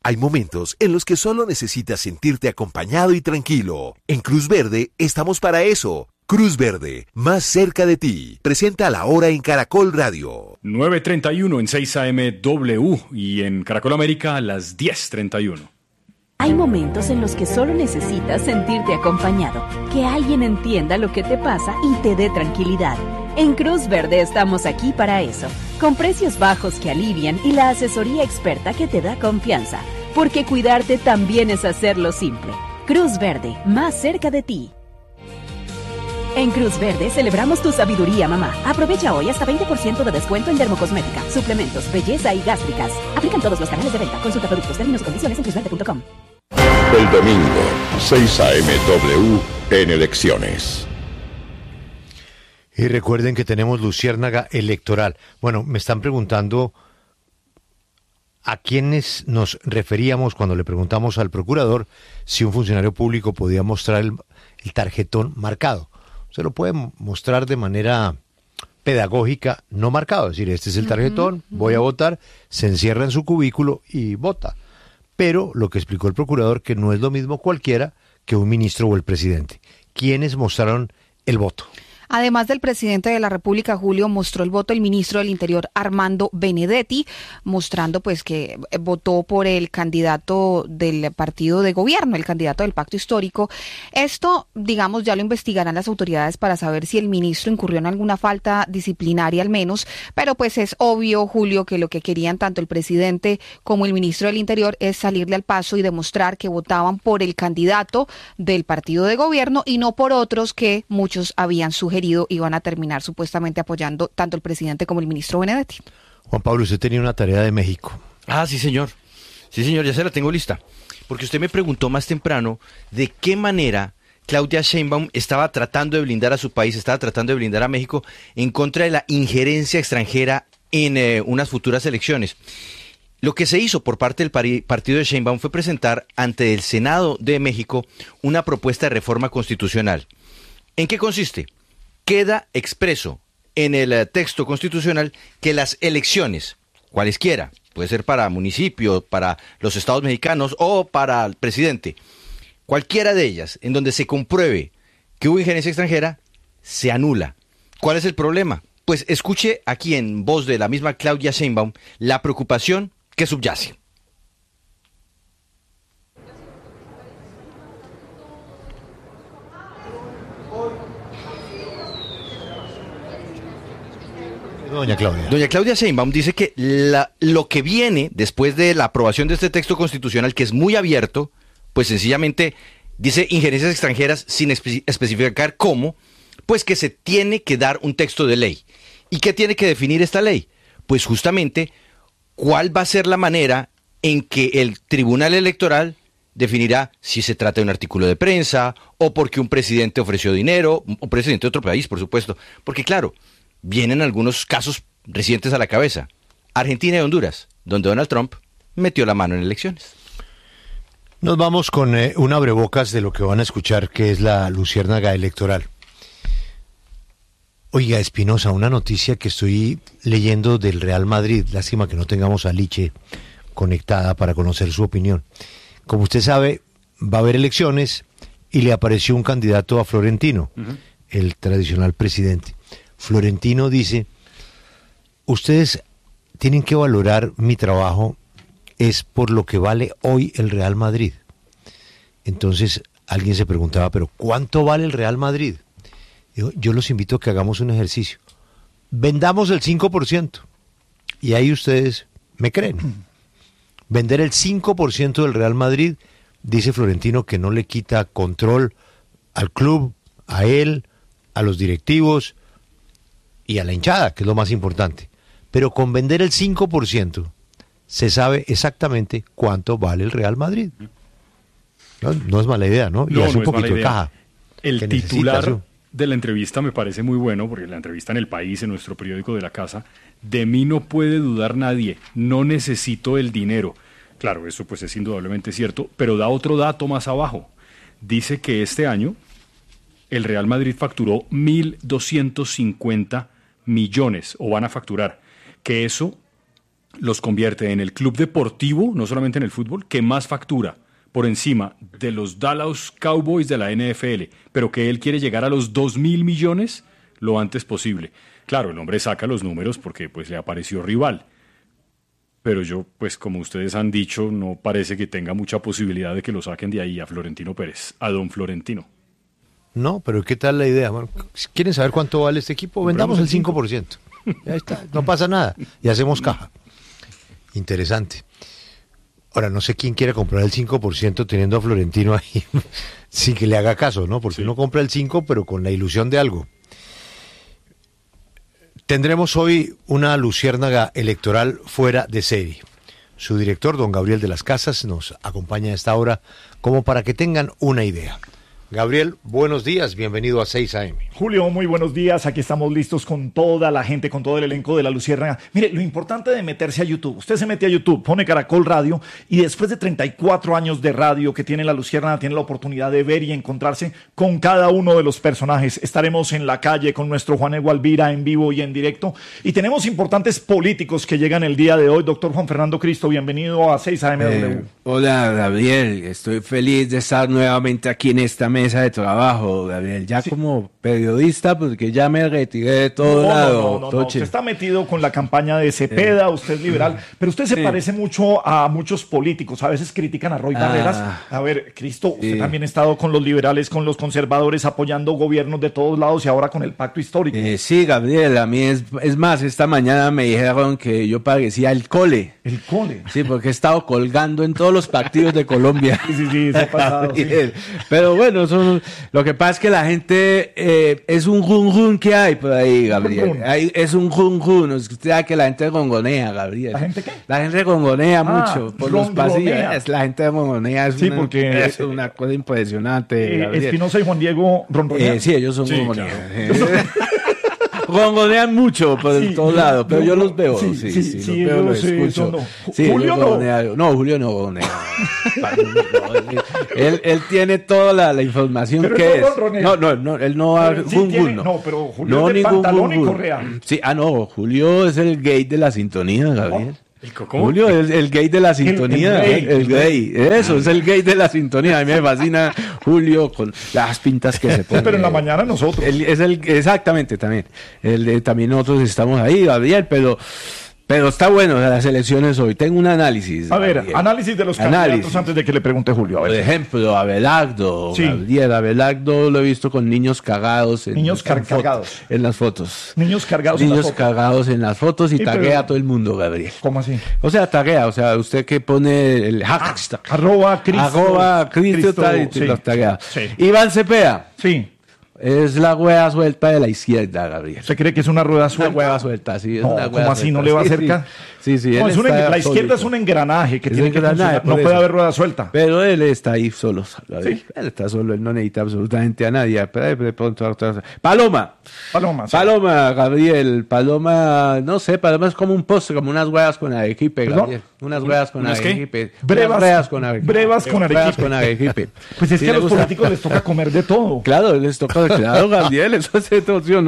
Hay momentos en los que solo necesitas sentirte acompañado y tranquilo. En Cruz Verde estamos para eso. Cruz Verde, más cerca de ti. Presenta La Hora en Caracol Radio. 9:31 en 6 AM W y en Caracol América a las 10:31. Hay momentos en los que solo necesitas sentirte acompañado, que alguien entienda lo que te pasa y te dé tranquilidad. En Cruz Verde estamos aquí para eso, con precios bajos que alivian y la asesoría experta que te da confianza, porque cuidarte también es hacerlo simple. Cruz Verde, más cerca de ti. En Cruz Verde celebramos tu sabiduría, mamá. Aprovecha hoy hasta 20% de descuento en dermocosmética, suplementos, belleza y gástricas. Aplican todos los canales de venta. Consulta productos, términos y condiciones en cruzverde.com. El domingo, 6 AM W en elecciones. Y recuerden que tenemos Luciérnaga Electoral. Bueno, me están preguntando a quiénes nos referíamos cuando le preguntamos al procurador si un funcionario público podía mostrar el tarjetón marcado. Se lo puede mostrar de manera pedagógica, no marcado. Es decir, este es el tarjetón, voy a votar, se encierra en su cubículo y vota. Pero lo que explicó el procurador, que no es lo mismo cualquiera que un ministro o el presidente. ¿Quiénes mostraron el voto? Además del presidente de la República, Julio, mostró el voto el ministro del Interior, Armando Benedetti, mostrando pues que votó por el candidato del partido de gobierno, el candidato del pacto histórico. Esto, digamos, ya lo investigarán las autoridades para saber si el ministro incurrió en alguna falta disciplinaria al menos, pero pues es obvio, Julio, que lo que querían tanto el presidente como el ministro del Interior es salirle al paso y demostrar que votaban por el candidato del partido de gobierno y no por otros que muchos habían sugerido y van a terminar supuestamente apoyando tanto el presidente como el ministro Benedetti. Juan Pablo, usted tenía una tarea de México. Ah, sí, señor. Sí, señor, ya se la tengo lista. Porque usted me preguntó más temprano de qué manera Claudia Sheinbaum estaba tratando de blindar a su país, estaba tratando de blindar a México en contra de la injerencia extranjera en unas futuras elecciones. Lo que se hizo por parte del partido de Sheinbaum fue presentar ante el Senado de México una propuesta de reforma constitucional. ¿En qué consiste? Queda expreso en el texto constitucional que las elecciones, cualesquiera, puede ser para municipios, para los estados mexicanos o para el presidente, cualquiera de ellas, en donde se compruebe que hubo injerencia extranjera, se anula. ¿Cuál es el problema? Pues escuche aquí en voz de la misma Claudia Sheinbaum la preocupación que subyace. Doña Claudia. Doña Claudia Sheinbaum dice que lo que viene después de la aprobación de este texto constitucional, que es muy abierto, pues sencillamente dice injerencias extranjeras sin especificar cómo, pues que se tiene que dar un texto de ley. ¿Y qué tiene que definir esta ley? Pues justamente cuál va a ser la manera en que el Tribunal Electoral definirá si se trata de un artículo de prensa o porque un presidente ofreció dinero, un presidente de otro país, por supuesto. Porque claro, vienen algunos casos recientes a la cabeza. Argentina y Honduras, donde Donald Trump metió la mano en elecciones. Nos vamos con un abrebocas de lo que van a escuchar, que es la Luciérnaga Electoral. Oiga, Espinosa, una noticia que estoy leyendo del Real Madrid. Lástima que no tengamos a Liche conectada para conocer su opinión. Como usted sabe, va a haber elecciones y le apareció un candidato a Florentino, el tradicional presidente. Florentino dice, ustedes tienen que valorar mi trabajo es por lo que vale hoy el Real Madrid. Entonces alguien se preguntaba, pero ¿cuánto vale el Real Madrid? Yo los invito a que hagamos un ejercicio. Vendamos el 5% y ahí ustedes me creen. Vender el 5% del Real Madrid, dice Florentino, que no le quita control al club, a él, a los directivos y a la hinchada, que es lo más importante. Pero con vender el 5% se sabe exactamente cuánto vale el Real Madrid. No es mala idea, ¿no? Y hace un poquito de caja. El titular de la entrevista me parece muy bueno, porque la entrevista en El País, en nuestro periódico de la casa, de mí no puede dudar nadie, no necesito el dinero. Claro, eso pues es indudablemente cierto, pero da otro dato más abajo. Dice que este año el Real Madrid facturó 1.250 millones, o van a facturar, que eso los convierte en el club deportivo, no solamente en el fútbol, que más factura por encima de los Dallas Cowboys de la NFL, pero que él quiere llegar a los 2.000 millones lo antes posible. Claro, el hombre saca los números porque pues le apareció rival. Pero yo, pues como ustedes han dicho, no parece que tenga mucha posibilidad de que lo saquen de ahí a Florentino Pérez, a don Florentino. No, pero ¿qué tal la idea? Bueno, ¿quieren saber cuánto vale este equipo? Vendamos el 5%. Ya está, no pasa nada. Y hacemos caja. Interesante. Ahora, no sé quién quiere comprar el 5% teniendo a Florentino ahí sin que le haga caso, ¿no? Porque uno compra el 5%, pero con la ilusión de algo. Tendremos hoy una luciérnaga electoral fuera de serie. Su director, don Gabriel de las Casas, nos acompaña a esta hora como para que tengan una idea. Gabriel, buenos días, bienvenido a 6 AM. Julio, muy buenos días, aquí estamos listos con toda la gente, con todo el elenco de La Luciérnaga. Mire, lo importante de meterse a YouTube, usted se mete a YouTube, pone Caracol Radio y después de 34 años de radio que tiene La Luciérnaga, tiene la oportunidad de ver y encontrarse con cada uno de los personajes. Estaremos en la calle con nuestro Juan Egualvira en vivo y en directo y tenemos importantes políticos que llegan el día de hoy. Doctor Juan Fernando Cristo, bienvenido a 6 AMW. Hola, Gabriel, estoy feliz de estar nuevamente aquí en esta mesa de trabajo, Gabriel, ya como periodista, porque ya me retiré de todo lado. No, usted está metido con la campaña de Cepeda, usted es liberal, pero usted se parece mucho a muchos políticos, a veces critican a Roy Barreras. A ver, Cristo, usted también ha estado con los liberales, con los conservadores, apoyando gobiernos de todos lados y ahora con el pacto histórico. Sí, Gabriel, a mí es más, esta mañana me dijeron que yo parecía el cole. ¿El cole? Sí, porque he estado colgando en todos los partidos de Colombia. Sí, eso ha pasado. Pero bueno, lo que pasa es que la gente es un run que hay por ahí, Gabriel. Es un run. Usted sabe que la gente gongonea, Gabriel. ¿La gente qué? La gente gongonea mucho por los pasillos. La gente gongonea. Es una cosa impresionante, Gabriel. Espinosa y Juan Diego ronronean. Sí, ellos son gongoneas. Gongonean mucho por todos lados, pero yo los veo. Sí, los veo, los escucho. Julio no. Julio no gongonea. Él tiene toda la información pero que es. No, él no va gun. No, pero Julio no, es de pantalón y correa. Sí, no, Julio es el gay de la sintonía, Gabriel. ¿Cómo? Julio es el gay de la sintonía. El gay. Eso, es el gay de la sintonía. A mí me fascina Julio con las pintas que se ponen. Pero en la mañana nosotros. Exactamente, también. También nosotros estamos ahí, Gabriel, pero está bueno las elecciones hoy. Tengo un análisis. A ver, análisis de los candidatos antes de que le pregunte Julio. A ver. Por ejemplo, Abelardo. Sí. Gabriel, Abelardo lo he visto con niños cagados. Cargados. En las fotos. Niños cargados en las fotos y taguea a todo el mundo, Gabriel. ¿Cómo así? O sea, taguea. O sea, usted que pone el hashtag. @Cristo tal, y los taguea. Sí. Iván Cepeda. Sí. Es la hueá suelta de la izquierda, Gabriel. ¿Usted cree que es una rueda suelta? Una hueá suelta, sí. ¿Cómo así? ¿No le va a acercar? Sí. No, la izquierda es un engranaje que tiene que funcionar. No puede haber rueda suelta. Pero él está ahí solo. Sí. Él está solo, él no necesita absolutamente a nadie. Pero de pronto... Paloma, Gabriel. Paloma, no sé, Paloma es como un postre, como unas huevas con arequipe, Gabriel. Unas huevas con arequipe. Brevas con arequipe. Pues es que a los políticos les toca comer de todo. Claro, les toca, Gabriel, eso es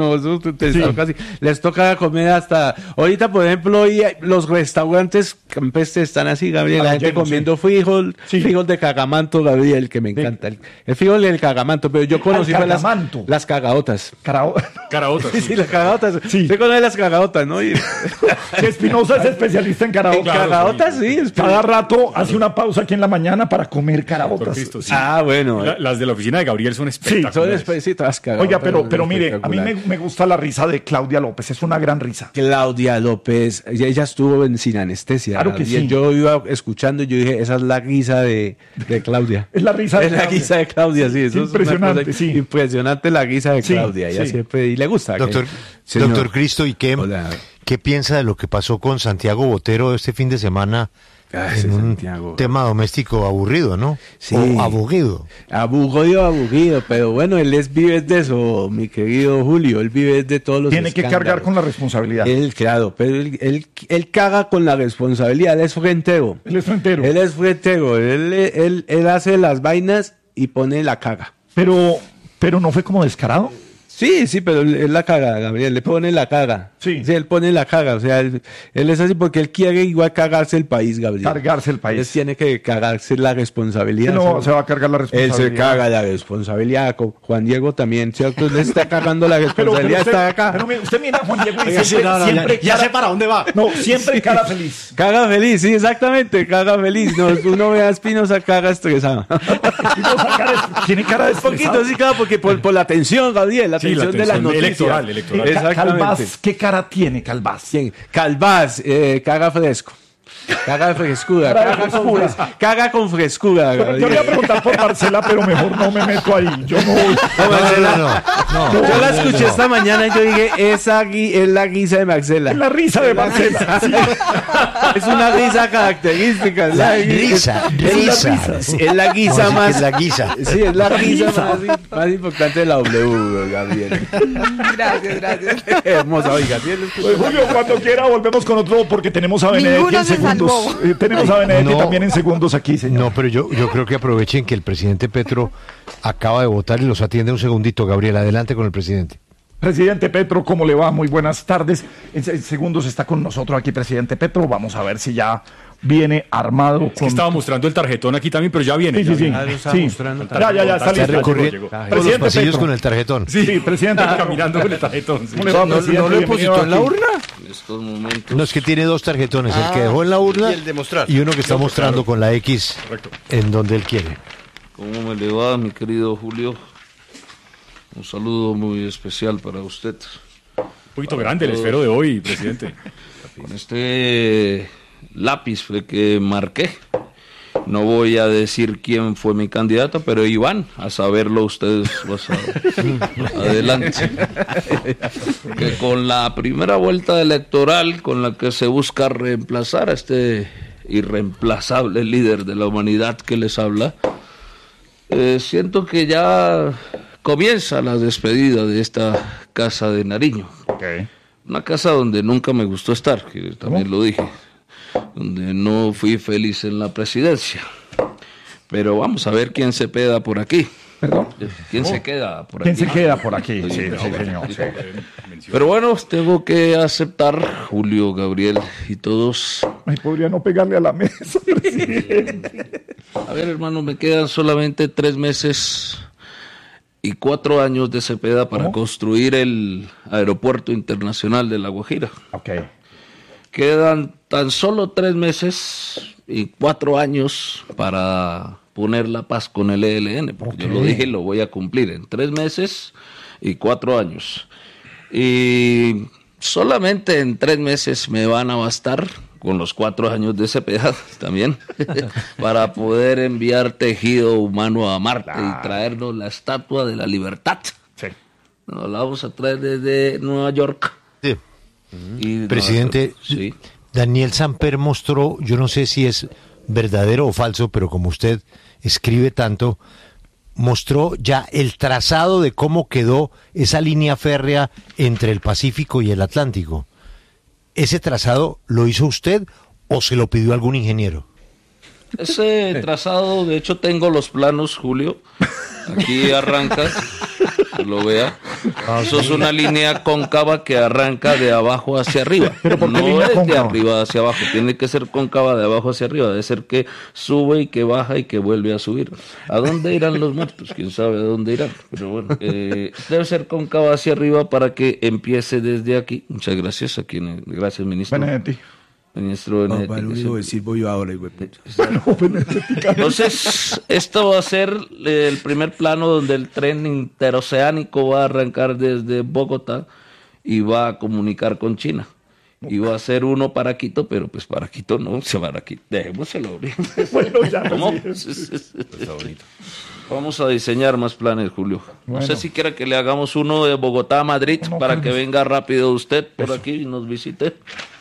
les toca comer hasta... Ahorita, por ejemplo, los restaurantes campestres están así, Gabriel, la gente comiendo frijol de cagamanto, Gabriel, que me encanta. El frijol del cagamanto, pero yo conocí las cagaotas. Caraotas. Sí, las cagaotas. Sí. Usted conoce las cagaotas, ¿no? Espinosa es especialista en caraotas. Cagaotas, sí. Cada rato hace una pausa aquí en la mañana para comer caraotas. Cristo, sí. Bueno. Las de la oficina de Gabriel son espectaculares. Sí, todas cagaotas. Oiga, pero mire, a mí me gusta la risa de Claudia López, es una gran risa. Claudia López, ella estuvo sin anestesia. Claro que sí. Yo iba escuchando y yo dije, esa es la risa de Claudia. Es la risa de Claudia. La risa de Claudia, sí. Eso impresionante, es impresionante la risa de Claudia. Ella siempre, y le gusta. Doctor Cristo, ¿y qué piensa de lo que pasó con Santiago Botero este fin de semana? En un tema doméstico aburrido, ¿no? Sí. O aburrido. Aburrido, pero bueno, él vive de eso, mi querido Julio, él vive de todos los Tiene que cargar con la responsabilidad. Claro, pero él caga con la responsabilidad, él es frentero. Él hace las vainas y pone la caga. Pero no fue como descarado. Sí, pero él la caga, Gabriel, le pone la caga. Sí. Él pone la caga, o sea, él es así porque él quiere igual cagarse el país, Gabriel. Cargarse el país. Él tiene que cagarse la responsabilidad. No, se va a cargar la responsabilidad. Él se caga la responsabilidad. Juan Diego también, ¿cierto? Él está cagando la responsabilidad, usted, está acá. Pero usted mira a Juan Diego y Oiga, siempre ya sé para dónde va. No, siempre cara feliz. Caga feliz, sí, exactamente, caga feliz. No, uno ve a Espinosa caga estresado. Tiene cara de Poquito, sí, claro, porque por la tensión, Gabriel, la tensión de las noticias. Electoral. Exactamente. Calvás, ¿qué cara tiene Calvás? ¿Quién? Calvás, caga fresco. Caga frescura. Caga con frescura. Yo le iba a preguntar por Marcela, pero mejor no me meto ahí. Yo no voy. No. Yo la escuché esta mañana y yo dije, esa es la guisa de Marcela. Es la risa de Marcela. Es una risa característica. Risa. Es la guisa más. Es la guisa. Sí, es la guisa más importante de la W, Gabriel. Gracias. Hermosa, oiga. Pues, Julio, cuando quiera volvemos con otro porque tenemos a Benedetti en segundos. Tenemos a Benedetti también en segundos aquí, señor. No, pero yo creo que aprovechen que el presidente Petro acaba de votar y los atiende un segundito. Gabriel, adelante con el presidente. Presidente Petro, ¿cómo le va? Muy buenas tardes. En segundos está con nosotros aquí presidente Petro. Vamos a ver si ya viene armado. Es que estaba mostrando el tarjetón aquí también, pero ya viene. Sí. Ya está listo. Recorriendo los pasillos Petro. con el tarjetón. Sí, presidente. Caminando con el tarjetón. Sí. ¿No lo depositó en la urna? En estos momentos. No, es que tiene dos tarjetones, el que dejó en la urna y el de mostrar. y uno que está mostrando con la X en donde él quiere. ¿Cómo me le va, mi querido Julio? Un saludo muy especial para usted. Un poquito grande el esfero de hoy, presidente. Con este lápiz fue que marqué. No voy a decir quién fue mi candidato, pero Iván, a saberlo ustedes más adelante. Que con la primera vuelta electoral con la que se busca reemplazar a este irreemplazable líder de la humanidad que les habla, siento que ya comienza la despedida de esta casa de Nariño. Una casa donde nunca me gustó estar, que también lo dije, donde no fui feliz en la presidencia. Pero vamos a ver quién se queda por aquí. ¿Perdón? ¿Quién se queda por aquí? ¿Quién se queda por aquí? Sí, señor. Pero bueno, tengo que aceptar, Julio, Gabriel y todos. Ay, podría no pegarle a la mesa, presidente. A ver, hermano, me quedan solamente 3 meses y 4 años de Cepeda para construir el aeropuerto internacional de La Guajira. Quedan tan solo 3 meses y 4 años para poner la paz con el ELN, porque yo lo dije y lo voy a cumplir en 3 meses y 4 años. Y solamente en 3 meses me van a bastar, con los 4 años de Cepeda también, para poder enviar tejido humano a Marte y traernos la Estatua de la Libertad. Nos la vamos a traer desde Nueva York. Sí. Y presidente, Daniel Samper mostró, yo no sé si es verdadero o falso, pero como usted escribe tanto, mostró ya el trazado de cómo quedó esa línea férrea entre el Pacífico y el Atlántico. ¿Ese trazado lo hizo usted o se lo pidió algún ingeniero? Ese trazado, de hecho tengo los planos, Julio. Aquí arranca, que lo vea. Eso es una línea cóncava que arranca de abajo hacia arriba. No es de arriba hacia abajo, tiene que ser cóncava de abajo hacia arriba. Debe ser que sube y que baja y que vuelve a subir. ¿A dónde irán los muertos? Quién sabe a dónde irán. Pero bueno, debe ser cóncava hacia arriba para que empiece desde aquí. Muchas gracias. Gracias, ministro. Benedetti. Ministro Benedetti. Para lo único decir voy yo ahora, güey. Entonces, esto va a ser el primer plano donde el tren interoceánico va a arrancar desde Bogotá y va a comunicar con China. Y va a ser uno para Quito, pero pues para Quito no, se va a Quito. Dejémoselo. Bueno, ya. Vamos a diseñar más planes, Julio. No sé si quiera que le hagamos uno de Bogotá a Madrid para que venga rápido usted por aquí y nos visite.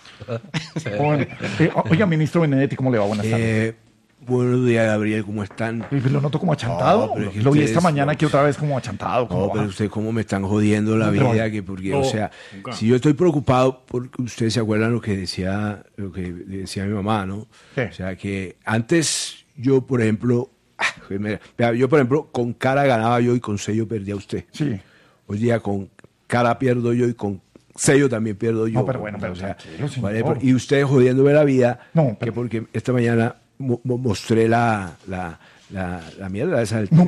Oiga, ministro Benedetti, ¿cómo le va? Buenas tardes. Buenos días, Gabriel, ¿cómo están? Lo noto como achantado. Lo vi esta mañana aquí otra vez como achantado. No, pero ustedes cómo me están jodiendo la vida, o sea, si yo estoy preocupado, porque ustedes se acuerdan lo que decía mi mamá, ¿no? O sea, que antes yo, por ejemplo, con cara ganaba yo y con sello perdía usted. Sí. hoy día con cara pierdo yo y con sello también pierdo yo. No, pero bueno, pero, o sea, vale, y ustedes jodiéndome la vida, que porque esta mañana mostré la mierda esa del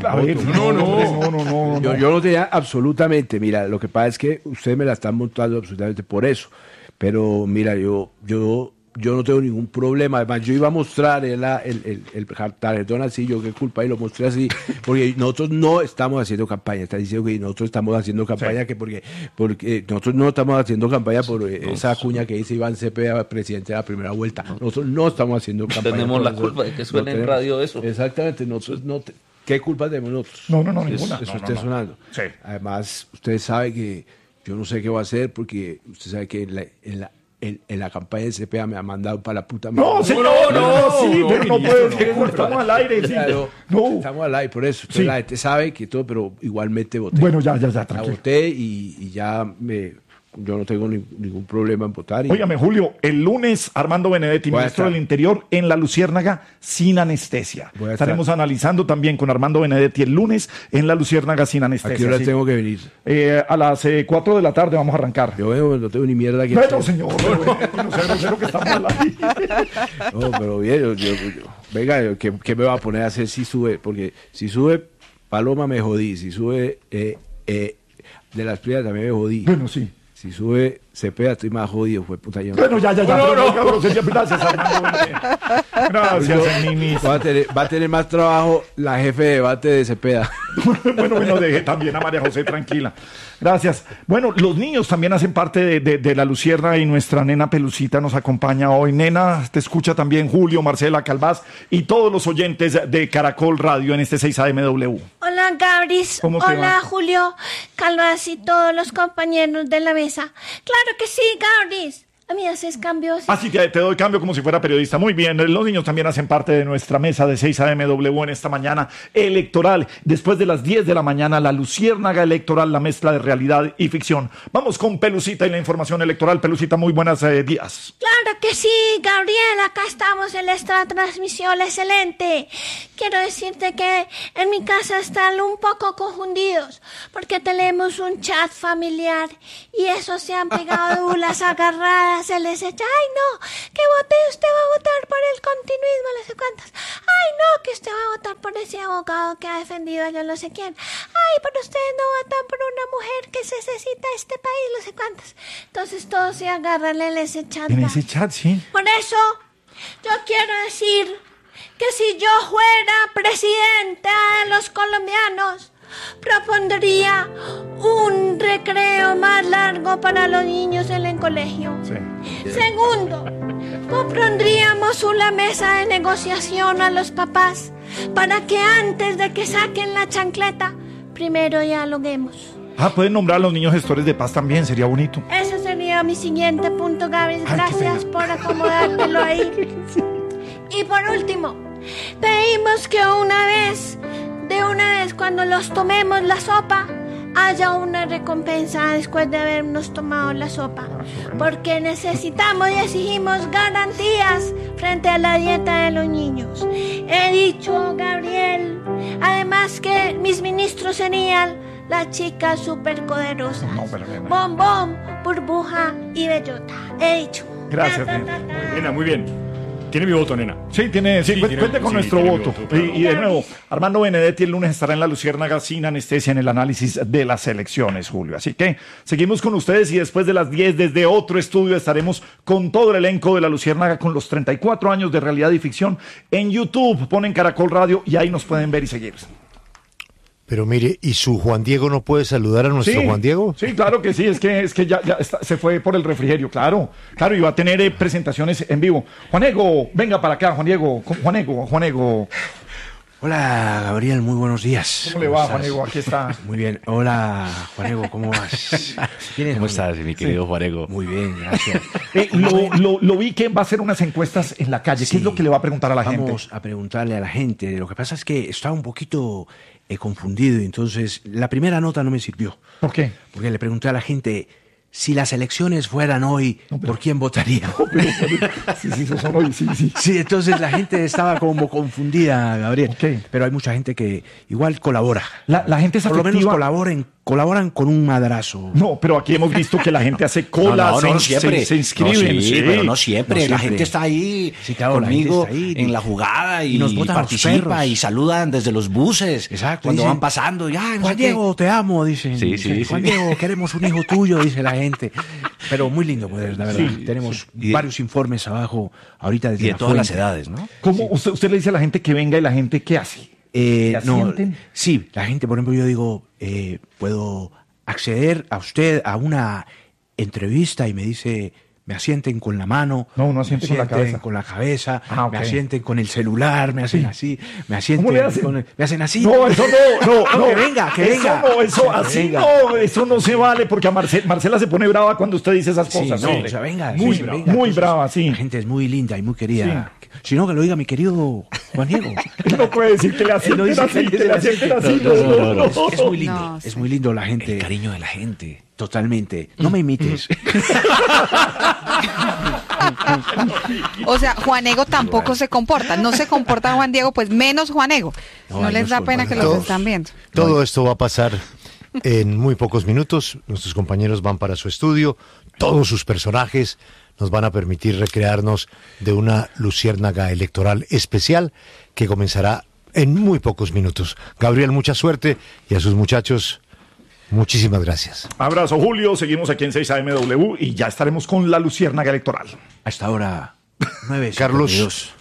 no. Yo no tenía absolutamente, mira, lo que pasa es que ustedes me la están montando absolutamente por eso, pero mira, yo no tengo ningún problema. Además, yo iba a mostrar el tarjetón así, yo qué culpa, y lo mostré así, porque nosotros no estamos haciendo campaña. Está diciendo que nosotros estamos haciendo campaña, que porque nosotros no estamos haciendo campaña por esa cuña que dice Iván Cepeda, presidente de la primera vuelta. Nosotros no estamos haciendo campaña. Tenemos la culpa de que suene en radio eso. Exactamente, nosotros no. ¿Qué culpa tenemos nosotros? No, ninguna. Eso esté sonando. Sí. Además, usted sabe que yo no sé qué va a hacer, porque usted sabe que en la campaña de CPA me ha mandado para la puta madre. No, señor, pero no puede ser. Estamos al aire. Claro, estamos al aire, por eso. Sí. La gente sabe que todo, pero igualmente voté. Bueno, ya, La tranquilo. voté y ya yo no tengo ningún problema en votar. Óigame, Julio, el lunes Armando Benedetti, ministro del Interior, en La Luciérnaga, sin anestesia. Estaremos analizando también con Armando Benedetti el lunes en La Luciérnaga, sin anestesia. ¿A qué hora tengo que venir? A las 4 de la tarde vamos a arrancar. Yo no tengo ni mierda que hacer. Señor, no que estamos ahí. No, pero bien, venga, ¿qué me va a poner a hacer si sube? Porque si sube Paloma me jodí, si sube de las Prias también me jodí. Bueno, sí. Si sube Cepeda estoy más jodido, fue puta yo. Bueno, ya. Gracias, Armando. Gracias, ministro. Va a tener más trabajo la jefe de debate de Cepeda. Bueno, deje también a María José tranquila. Gracias. Bueno, los niños también hacen parte de La Luciérnaga y nuestra nena Pelucita nos acompaña hoy. Nena, te escucha también Julio, Marcela, Calvás y todos los oyentes de Caracol Radio en este 6AMW. Hola, Gabris. Hola, Julio, Calvás y todos los compañeros de la mesa. Claro que sí, Gabris. A mí haces cambios. Sí, te doy cambio como si fuera periodista. Muy bien, los niños también hacen parte de nuestra mesa de 6AMW en esta mañana electoral. Después de las 10 de la mañana, La Luciérnaga Electoral, la mezcla de realidad y ficción. Vamos con Pelucita y la información electoral. Pelucita, muy buenos días. Claro que sí, Gabriel, acá estamos en esta transmisión excelente. Quiero decirte que en mi casa están un poco confundidos porque tenemos un chat familiar y eso se han pegado las agarradas. Se les echa, ay no, que usted va a votar por el continuismo, no sé cuántas. Ay no, que usted va a votar por ese abogado que ha defendido a yo no sé quién. Ay, pero ustedes no votan por una mujer que se necesita este país, no sé cuántas. Entonces todos se agarran en ese chat. En ese chat, sí. Por eso, yo quiero decir que si yo fuera presidenta de los colombianos, propondría un recreo más largo para los niños en el colegio. Sí. Segundo, propondríamos una mesa de negociación a los papás para que antes de que saquen la chancleta, primero dialoguemos. Pueden nombrar a los niños gestores de paz también, sería bonito. Ese sería mi siguiente punto, Gaby. Gracias por acomodártelo ahí. Y por último, pedimos que de una vez cuando los tomemos la sopa, haya una recompensa después de habernos tomado la sopa, porque necesitamos y exigimos garantías frente a la dieta de los niños. He dicho, Gabriel, además que mis ministros serían las chicas superpoderosas, Bombón, Burbuja y Bellota. He dicho. Gracias, nena. Muy bien. Tiene mi voto, nena. Cuente con nuestro voto. Y de nuevo, Armando Benedetti el lunes estará en La Luciérnaga sin anestesia en el análisis de las elecciones, Julio. Así que seguimos con ustedes y después de las 10 desde otro estudio estaremos con todo el elenco de La Luciérnaga con los 34 años de realidad y ficción en YouTube. Ponen Caracol Radio y ahí nos pueden ver y seguir. Pero mire, ¿y su Juan Diego no puede saludar a nuestro Juan Diego? Sí, claro que sí, es que ya se fue por el refrigerio, claro, y va a tener presentaciones en vivo. Juan Diego, venga para acá, Juan Diego. Hola, Gabriel, muy buenos días. ¿Cómo le va, Juan Diego? Aquí está. Muy bien. Hola, Juan Diego, ¿cómo vas? ¿Cómo estás, mi querido Juan Diego? Muy bien, gracias. Lo vi que va a hacer unas encuestas en la calle. ¿Qué es lo que le va a preguntar a la gente? Vamos a preguntarle a la gente. Lo que pasa es que estaba un poquito confundido, entonces la primera nota no me sirvió. ¿Por qué? Porque le pregunté a la gente, si las elecciones fueran hoy, ¿por quién votaría? Sí, entonces la gente estaba como confundida, Gabriel. Okay. Pero hay mucha gente que igual colabora. La gente es por afectiva. Lo menos colabora en colaboran con un madrazo. No, pero aquí hemos visto que la gente hace cola, siempre. Se inscriben. No, sí, pero no siempre. La gente está ahí conmigo en la jugada y nos participa y saludan desde los buses. Exacto. Cuando van pasando. Juan Diego, te amo, dicen. Sí. Juan Diego, queremos un hijo tuyo, dice la gente. Pero muy lindo, pues, la verdad. Sí. Tenemos varios informes abajo ahorita desde de todas las edades, ¿no? ¿Cómo usted le dice a la gente que venga y la gente qué hace? Sí, la gente, por ejemplo, yo digo, puedo acceder a usted a una entrevista y me dice, me asienten con la mano, no asienten con la cabeza, me asienten con el celular, me hacen así, me asienten ¿Cómo le hacen? me hacen así. No, eso no. Que venga. Eso no se vale porque a Marcela se pone brava cuando usted dice esas cosas. Venga. Muy brava, sí. La gente es muy linda y muy querida. Sí. Si no, que lo diga mi querido Juan Diego. Él no puede decir que le asienten así. No. Es muy lindo. Es muy lindo la gente. El cariño de la gente. Totalmente. No me imites. O sea, Juan Ego tampoco se comporta. No se comporta Juan Diego, pues menos Juan Ego. No les da pena que los están viendo. Todo esto va a pasar en muy pocos minutos. Nuestros compañeros van para su estudio. Todos sus personajes nos van a permitir recrearnos de una luciérnaga electoral especial que comenzará en muy pocos minutos. Gabriel, mucha suerte y a sus muchachos, muchísimas gracias. Abrazo, Julio. Seguimos aquí en 6AMW y ya estaremos con la luciérnaga electoral. Hasta ahora, 9. Carlos.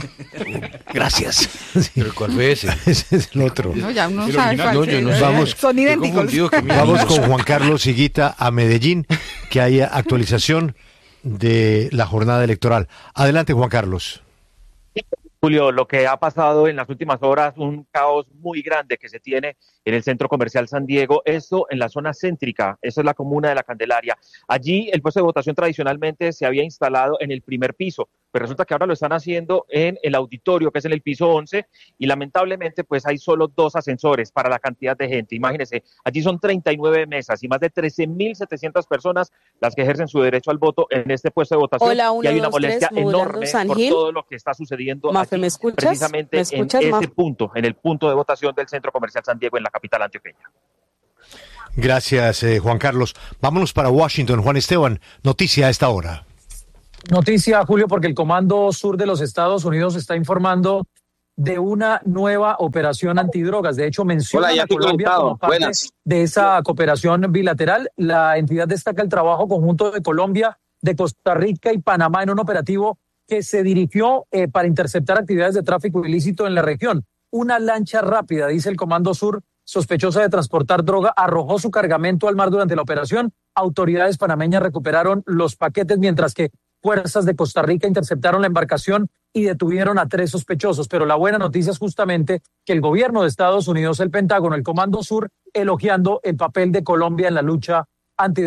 Gracias. ¿Pero cuál fue ese? Ese es el otro. No, ya uno sabe cuál. Vamos, son idénticos. Vamos con Juan Carlos Higuita a Medellín, que haya actualización de la jornada electoral. Adelante, Juan Carlos. Julio, lo que ha pasado en las últimas horas, un caos muy grande que se tiene en el Centro Comercial San Diego, esto en la zona céntrica, eso es la comuna de La Candelaria. Allí el puesto de votación tradicionalmente se había instalado en el primer piso, pero resulta que ahora lo están haciendo en el auditorio, que es en el piso 11, y lamentablemente pues hay solo 2 ascensores para la cantidad de gente. Imagínense, allí son 39 mesas y más de 13.700 personas las que ejercen su derecho al voto en este puesto de votación. Hola, y hay una molestia enorme por todo lo que está sucediendo Mafe, aquí, ¿me escuchas? precisamente ¿Me escuchas, en Mafe? ese punto, en el punto de votación del Centro Comercial San Diego en la capital antioqueña. Gracias, Juan Carlos. Vámonos para Washington. Juan Esteban, noticia a esta hora. Noticia, Julio, porque el Comando Sur de los Estados Unidos está informando de una nueva operación antidrogas. De hecho, menciona a Colombia como parte de esa cooperación bilateral. La entidad destaca el trabajo conjunto de Colombia, de Costa Rica y Panamá en un operativo que se dirigió para interceptar actividades de tráfico ilícito en la región. Una lancha rápida, dice el Comando Sur, sospechosa de transportar droga, arrojó su cargamento al mar durante la operación. Autoridades panameñas recuperaron los paquetes, mientras que fuerzas de Costa Rica interceptaron la embarcación y detuvieron a 3 sospechosos. Pero la buena noticia es justamente que el gobierno de Estados Unidos, el Pentágono, el Comando Sur, elogiando el papel de Colombia en la lucha anti